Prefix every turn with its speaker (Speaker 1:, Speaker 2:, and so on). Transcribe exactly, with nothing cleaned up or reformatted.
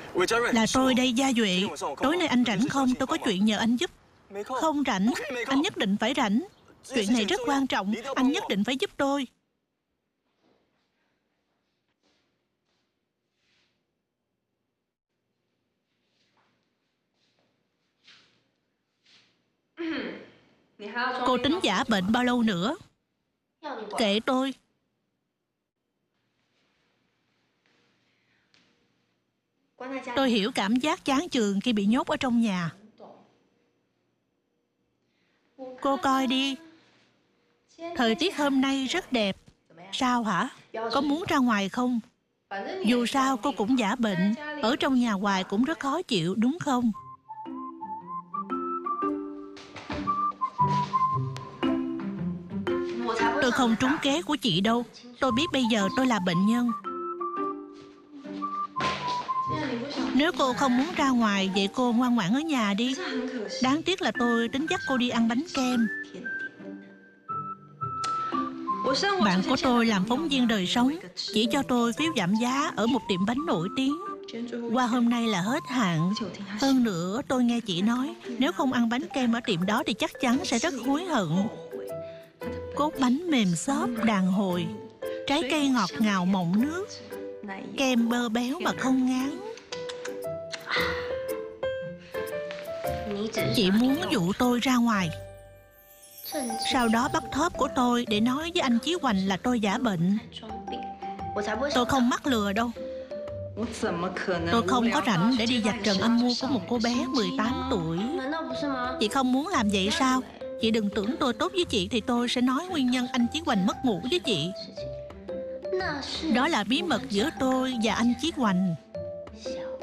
Speaker 1: Là tôi đây, Gia Duệ. Tối nay anh rảnh không? Tôi có chuyện nhờ anh giúp. Không rảnh. Anh nhất định phải rảnh. Chuyện này rất quan trọng. Anh nhất định phải giúp tôi. Cô tính giả bệnh bao lâu nữa? Kệ tôi. Tôi hiểu cảm giác chán chường khi bị nhốt ở trong nhà. Cô coi đi. Thời tiết hôm nay rất đẹp. Sao hả? Có muốn ra ngoài không? Dù sao cô cũng giả bệnh. Ở trong nhà hoài cũng rất khó chịu, đúng không? Tôi không trúng kế của chị đâu. Tôi biết bây giờ tôi là bệnh nhân. Nếu cô không muốn ra ngoài, vậy cô ngoan ngoãn ở nhà đi. Đáng tiếc là tôi tính dắt cô đi ăn bánh kem. Bạn của tôi làm phóng viên đời sống, chỉ cho tôi phiếu giảm giá ở một tiệm bánh nổi tiếng. Qua hôm nay là hết hạn. Hơn nữa tôi nghe chị nói, nếu không ăn bánh kem ở tiệm đó thì chắc chắn sẽ rất hối hận. Cốt bánh mềm xốp đàn hồi, trái cây ngọt ngào mọng nước, kem bơ béo mà không ngán. Chị muốn dụ tôi ra ngoài, sau đó bắt thóp của tôi để nói với anh Chí Hoành là tôi giả bệnh. Tôi không mắc lừa đâu. Tôi không có rảnh để đi vạch trần âm mưu của một cô bé mười tám tuổi. Chị không muốn làm vậy sao? Chị đừng tưởng tôi tốt với chị thì tôi sẽ nói nguyên nhân anh Chí Hoành mất ngủ với chị. Đó là bí mật giữa tôi và anh Chí Hoành.